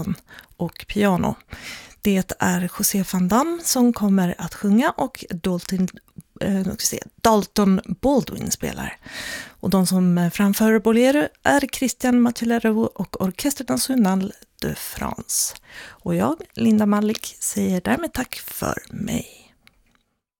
Bolton och piano. Det är José van Damme som kommer att sjunga och Dalton Baldwin spelar. Och de som framför Bolero är Christian Matulero och Orchestre National de France. Och jag, Linda Mallik, säger därmed tack för mig.